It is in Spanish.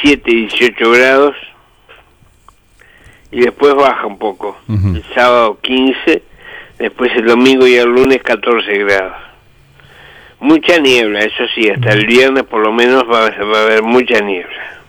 17, 18 grados, y después baja un poco. El sábado 15, después el domingo y el lunes 14 grados. Mucha niebla, eso sí, hasta el viernes por lo menos va a haber mucha niebla.